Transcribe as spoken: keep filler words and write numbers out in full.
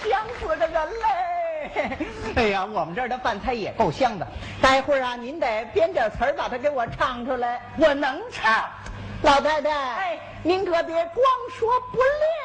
香死这个嘞！哎呀，我们这儿的饭菜也够香的。待会儿啊，您得编点词儿把它给我唱出来。 我能唱。 老太太， 哎， 您可别光说不练。